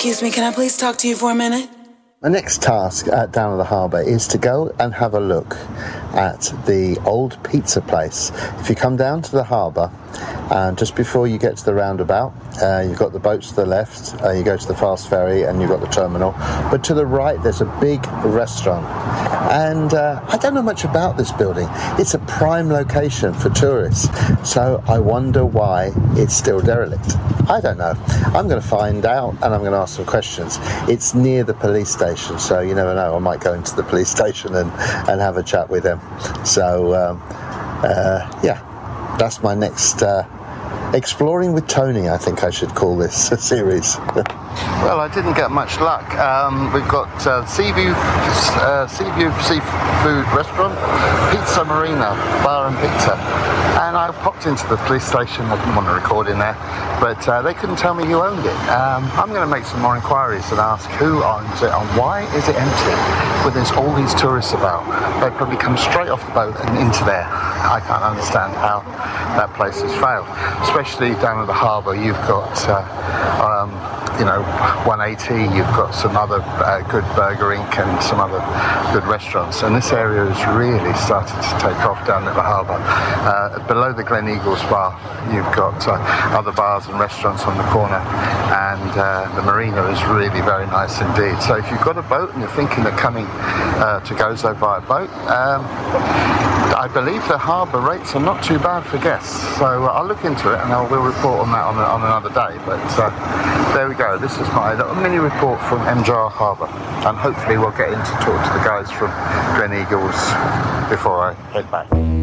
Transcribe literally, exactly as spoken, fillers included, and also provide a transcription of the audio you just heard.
Excuse me, can I please talk to you for a minute? My next task uh, down at the harbour is to go and have a look at the old pizza place. If you come down to the harbour, uh, just before you get to the roundabout, uh, you've got the boats to the left, uh, you go to the fast ferry and you've got the terminal. But to the right, there's a big restaurant. And uh, I don't know much about this building. It's a prime location for tourists. So I wonder why it's still derelict. I don't know. I'm going to find out and I'm going to ask some questions. It's near the police station, so you never know. I might go into the police station and, and have a chat with them. So, um, uh, yeah, that's my next uh, Exploring with Tony, I think I should call this series. Well, I didn't get much luck. Um, we've got uh, Seaview, uh, Seaview Seafood Restaurant, Pizza Marina, Bar and Pizza. And I popped into the police station. I didn't want to record in there, but uh, they couldn't tell me who owned it. Um, I'm going to make some more inquiries and ask who owns it and why is it empty when there's all these tourists about. They probably come straight off the boat and into there. I can't understand how that place has failed, especially down at the harbour. You've got uh, um, you know, one eighty, you've got some other uh, good Burger Incorporated and some other good restaurants, and this area has really started to take off down at the harbour. Uh, below the Glen Eagles bar, you've got uh, other bars and restaurants on the corner, and uh, the marina is really very nice indeed. So if you've got a boat and you're thinking of coming uh, to Gozo via boat, um, I believe the harbour rates are not too bad for guests, so uh, I'll look into it and I will report on that on, on another day. But uh, there we go, this is my little mini report from M J R Harbour, and hopefully we'll get in to talk to the guys from Glen Eagles before I head back.